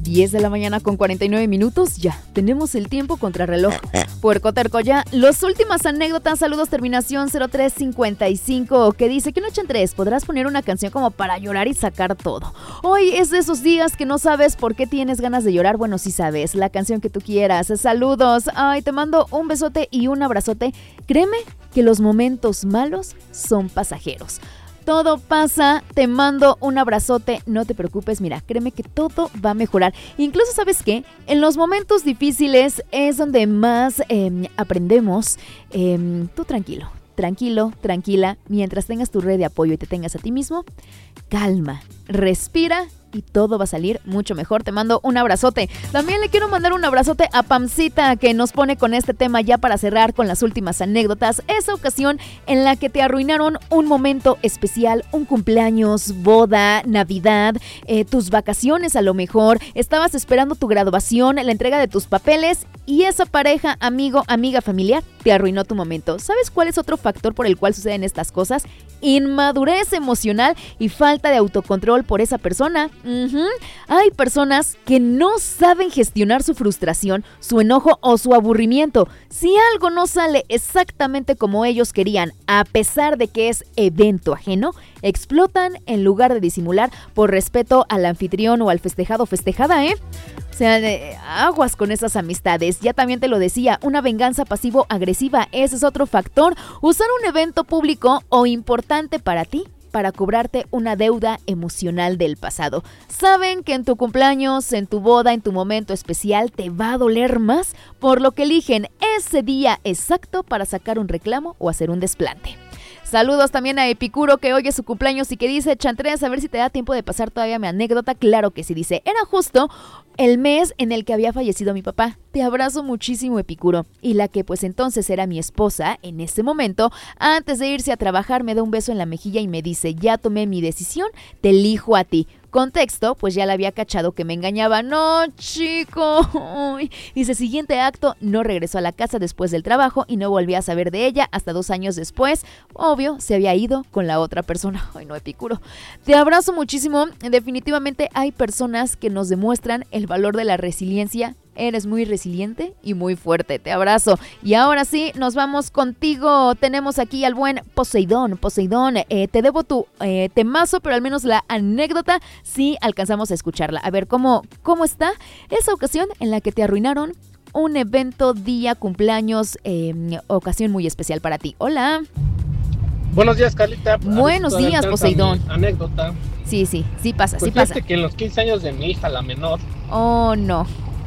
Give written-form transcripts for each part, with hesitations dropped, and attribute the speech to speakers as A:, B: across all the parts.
A: 10 de la mañana con 49 minutos. Ya, tenemos el tiempo contrarreloj. Puercoterco ya. Las últimas anécdotas, saludos, terminación 0355, que dice que noche en 3 podrás poner una canción como para llorar y sacar todo. Hoy es de esos días que no sabes por qué tienes ganas de llorar. Bueno, sí sabes, la canción que tú quieras. Saludos. Ay, te mando un besote y un abrazote. Créeme que los momentos malos son pasajeros. Todo pasa, te mando un abrazote, no te preocupes, mira, créeme que todo va a mejorar. Incluso, ¿sabes qué? En los momentos difíciles es donde más aprendemos. Tú tranquilo, tranquila, mientras tengas tu red de apoyo y te tengas a ti mismo, calma, respira y todo va a salir mucho mejor. Te mando un abrazote. También le quiero mandar un abrazote a Pamcita, que nos pone con este tema ya para cerrar con las últimas anécdotas. Esa ocasión en la que te arruinaron un momento especial, un cumpleaños, boda, Navidad, tus vacaciones a lo mejor. Estabas esperando tu graduación, la entrega de tus papeles y esa pareja, amigo, amiga, familiar te arruinó tu momento. ¿Sabes cuál es otro factor por el cual suceden estas cosas? Inmadurez emocional y falta de autocontrol por esa persona. Hay personas que no saben gestionar su frustración, su enojo o su aburrimiento. Si algo no sale exactamente como ellos querían, a pesar de que es evento ajeno, explotan en lugar de disimular por respeto al anfitrión o al festejado o festejada, O sea, aguas con esas amistades. Ya también te lo decía, una venganza pasivo-agresiva, ese es otro factor. Usar un evento público o importante para ti para cobrarte una deuda emocional del pasado. Saben que en tu cumpleaños, en tu boda, en tu momento especial te va a doler más, por lo que eligen ese día exacto para sacar un reclamo o hacer un desplante. Saludos también a Epicuro, que hoy es su cumpleaños y que dice: Chantres, a ver si te da tiempo de pasar todavía mi anécdota. Claro que sí, dice, era justo el mes en el que había fallecido mi papá. Te abrazo muchísimo, Epicuro. Y la que pues entonces era mi esposa, en ese momento, antes de irse a trabajar, me da un beso en la mejilla y me dice: ya tomé mi decisión, te elijo a ti. Contexto, pues ya la había cachado que me engañaba. No, chico. Dice, siguiente acto, no regresó a la casa después del trabajo y no volví a saber de ella hasta 2 años después. Obvio, se había ido con la otra persona. Ay, no, Epicuro. Te abrazo muchísimo. Definitivamente hay personas que nos demuestran el valor de la resiliencia. Eres muy resiliente y muy fuerte. Te abrazo. Y ahora sí, nos vamos contigo. Tenemos aquí al buen Poseidón. Poseidón, te debo tu temazo, pero al menos la anécdota sí alcanzamos a escucharla. A ver, ¿cómo está esa ocasión en la que te arruinaron un evento, día, cumpleaños, ocasión muy especial para ti? Hola.
B: Buenos días, Carlita.
A: Buenos días, Poseidón.
B: Anécdota.
A: Sí pasa,
B: pues
A: sí pasa.
B: Que en los 15 años de mi hija, la menor.
A: Oh, no.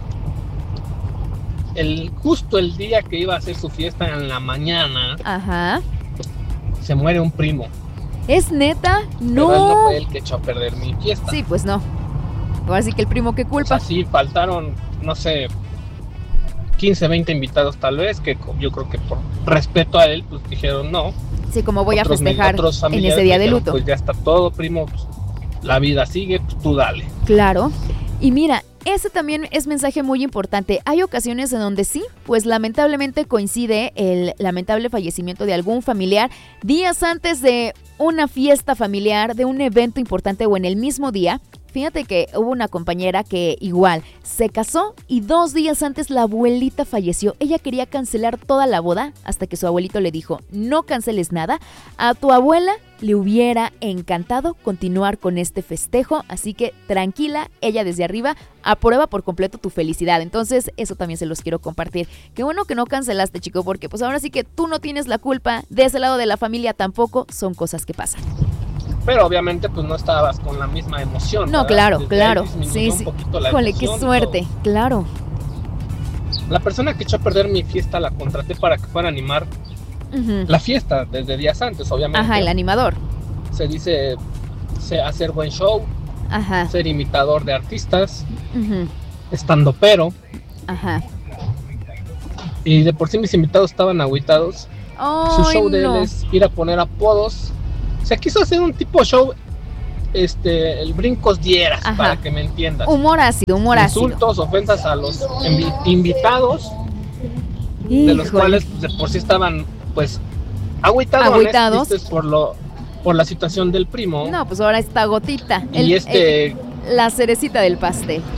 B: Justo el día que iba a hacer su fiesta en la mañana,
A: ajá,
B: se muere un primo.
A: ¿Es neta? No.
B: Pero él no fue el que echó a perder mi fiesta.
A: Sí, pues no. Ahora sí que el primo, ¿qué culpa?
B: O sea, sí, faltaron, no sé, 15, 20 invitados tal vez, que yo creo que por respeto a él, pues dijeron no.
A: Sí, como voy a festejar en ese día de luto.
B: Pues ya está todo, primo, pues, la vida sigue, pues tú dale.
A: Claro. Y mira, ese también es mensaje muy importante. Hay ocasiones en donde sí, pues lamentablemente coincide el lamentable fallecimiento de algún familiar días antes de una fiesta familiar, de un evento importante o en el mismo día. Fíjate que hubo una compañera que igual se casó y 2 días antes la abuelita falleció. Ella quería cancelar toda la boda hasta que su abuelito le dijo: no canceles nada, a tu abuela le hubiera encantado continuar con este festejo, así que tranquila, ella desde arriba aprueba por completo tu felicidad. Entonces eso también se los quiero compartir. Qué bueno que no cancelaste, chico, porque pues ahora sí que tú no tienes la culpa, de ese lado de la familia tampoco, son cosas que pasan.
B: Pero obviamente pues no estabas con la misma emoción.
A: No,
B: ¿verdad?
A: claro. Sí. Híjole, qué suerte, claro.
B: La persona que echó a perder mi fiesta la contraté para que fuera a animar la fiesta desde días antes, obviamente.
A: Ajá, el animador.
B: Se dice hacer buen show,
A: ajá,
B: ser imitador de artistas, estandopero.
A: Ajá.
B: Y de por sí mis invitados estaban agüitados. Su show de él es ir a poner apodos. Se quiso hacer un tipo show, el brincos dieras, ajá, para que me entiendas.
A: Humor ácido.
B: Insultos, ofensas a los invitados, híjole, de los cuales de por sí estaban, pues, agüitados. Por la situación del primo.
A: No, pues ahora está gotita.
B: Y
A: la cerecita del pastel.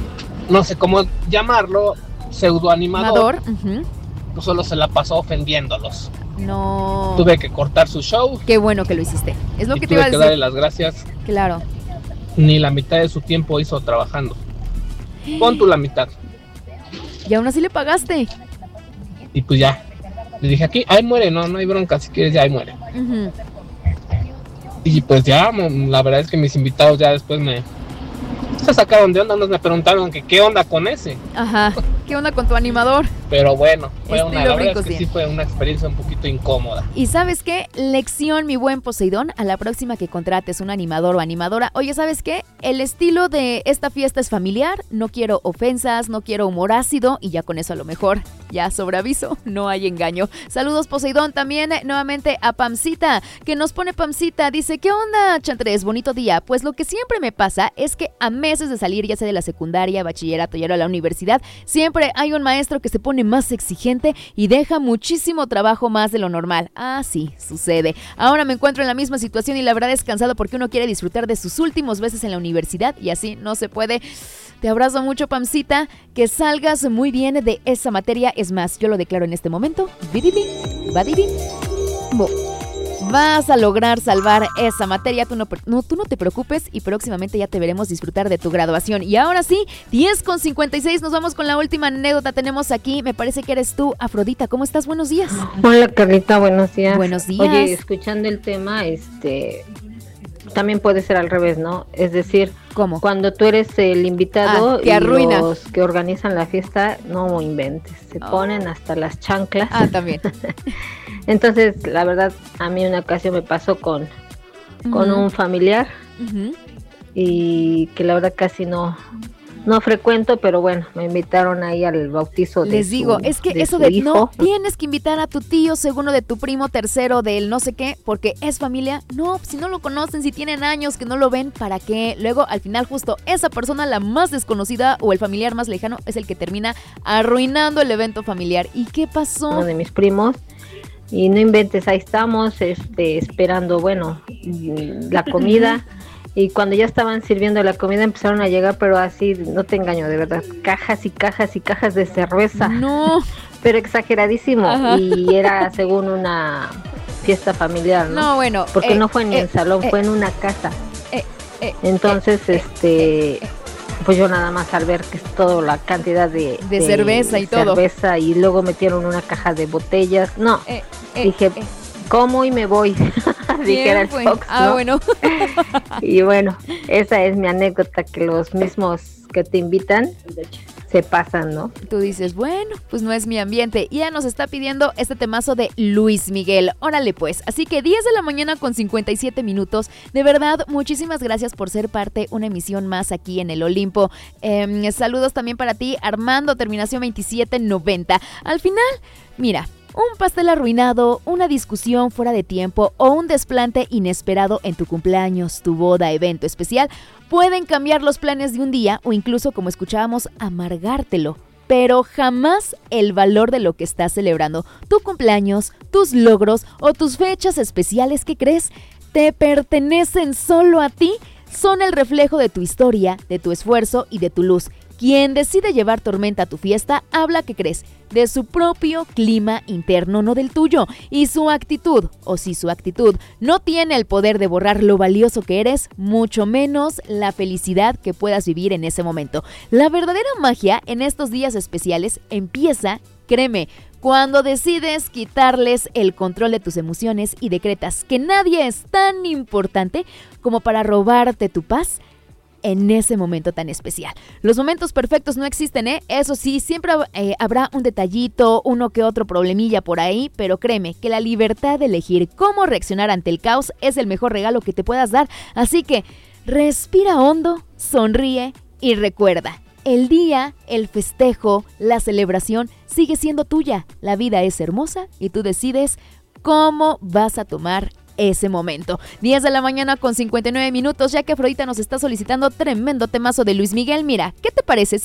B: no sé cómo llamarlo, pseudoanimador,
A: uh-huh.
B: Pues solo se la pasó ofendiéndolos.
A: No.
B: Tuve que cortar su show.
A: Qué bueno que lo hiciste. Es lo que te iba a decir.
B: Tuve que darle las gracias.
A: Claro.
B: Ni la mitad de su tiempo hizo trabajando. Pon tú la mitad.
A: Y aún así le pagaste.
B: Y pues ya. Le dije aquí, ahí muere, no hay bronca, si quieres ya ahí muere.
A: Uh-huh.
B: Y pues ya, la verdad es que mis invitados ya después se sacaron de onda, me preguntaron que qué onda con ese.
A: Ajá, ¿qué onda con tu animador?
B: Pero bueno, la verdad
A: Rico,
B: es que sí fue una experiencia un poquito incómoda.
A: Y ¿sabes qué? Lección, mi buen Poseidón, a la próxima que contrates un animador o animadora. Oye, ¿sabes qué? El estilo de esta fiesta es familiar, no quiero ofensas, no quiero humor ácido y ya con eso a lo mejor, ya sobre aviso, no hay engaño. Saludos, Poseidón, también nuevamente a Pamcita, que nos pone Pamcita, dice, ¿qué onda, Chantres? Bonito día. Pues lo que siempre me pasa es que a meses de salir, ya sea de la secundaria, bachillerato y ahora la universidad, siempre hay un maestro que se pone más exigente y deja muchísimo trabajo más de lo normal. Ah, sí, sucede. Ahora me encuentro en la misma situación y la verdad es cansado porque uno quiere disfrutar de sus últimos meses en la universidad y así no se puede. Te abrazo mucho, Pamcita, que salgas muy bien de esa materia. Es más, yo lo declaro en este momento. Vas a lograr salvar esa materia, tú no te preocupes y próximamente ya te veremos disfrutar de tu graduación. Y ahora sí, 10:56, nos vamos con la última anécdota. Tenemos aquí, me parece que eres tú, Afrodita. ¿Cómo estás? Buenos días.
C: Hola, Carlita, buenos días.
A: Buenos días.
C: Oye, escuchando el tema, también puede ser al revés, ¿no? Es decir,
A: ¿cómo?
C: Cuando tú eres el invitado
A: que arruina.
C: Los que organizan la fiesta, no inventes, se ponen hasta las chanclas.
A: También.
C: Entonces, la verdad, a mí una ocasión me pasó con un familiar y que la verdad casi no frecuento, pero bueno, me invitaron ahí al bautizo
A: Les digo, es que eso de hijo. No tienes que invitar a tu tío, segundo de tu primo, tercero del no sé qué, porque es familia. No, si no lo conocen, si tienen años que no lo ven, ¿para qué? Luego, al final, justo esa persona, la más desconocida o el familiar más lejano, es el que termina arruinando el evento familiar. ¿Y qué pasó?
C: Uno de mis primos. Y no inventes, ahí estamos esperando, la comida. Y cuando ya estaban sirviendo la comida empezaron a llegar, pero así, no te engaño, de verdad, cajas y cajas y cajas de cerveza.
A: No.
C: Pero exageradísimo.
A: Ajá.
C: Y era según una fiesta familiar, ¿no?
A: No, bueno.
C: Porque no fue ni en salón, fue en una casa. Entonces, pues yo nada más al ver que es toda la cantidad de
A: cerveza y todo.
C: Cerveza y luego metieron una caja de botellas. No, dije, ¿cómo y me voy? Dijera el Fox, ¿no?
A: Bueno.
C: Y bueno, esa es mi anécdota, que los mismos que te invitan se pasan, ¿no?
A: Tú dices, bueno, pues no es mi ambiente. Y ya nos está pidiendo este temazo de Luis Miguel. Órale pues. Así que 10:57 a.m. De verdad, muchísimas gracias por ser parte una emisión más aquí en el Olimpo. Saludos también para ti, Armando, terminación 2790. Al final, mira, un pastel arruinado, una discusión fuera de tiempo o un desplante inesperado en tu cumpleaños, tu boda, evento especial, pueden cambiar los planes de un día o incluso, como escuchábamos, amargártelo. Pero jamás el valor de lo que estás celebrando. Tu cumpleaños, tus logros o tus fechas especiales, ¿qué crees? ¿Te pertenecen solo a ti? Son el reflejo de tu historia, de tu esfuerzo y de tu luz. Quien decide llevar tormenta a tu fiesta, habla, ¿qué crees? De su propio clima interno, no del tuyo. Y su actitud, o si su actitud no tiene el poder de borrar lo valioso que eres, mucho menos la felicidad que puedas vivir en ese momento. La verdadera magia en estos días especiales empieza, créeme, cuando decides quitarles el control de tus emociones y decretas que nadie es tan importante como para robarte tu paz en ese momento tan especial. Los momentos perfectos no existen, Eso sí, siempre habrá un detallito, uno que otro problemilla por ahí, pero créeme que la libertad de elegir cómo reaccionar ante el caos es el mejor regalo que te puedas dar. Así que respira hondo, sonríe y recuerda, el día, el festejo, la celebración sigue siendo tuya. La vida es hermosa y tú decides cómo vas a tomar ese momento. 10:59 a.m, ya que Afrodita nos está solicitando tremendo temazo de Luis Miguel. Mira, ¿qué te parece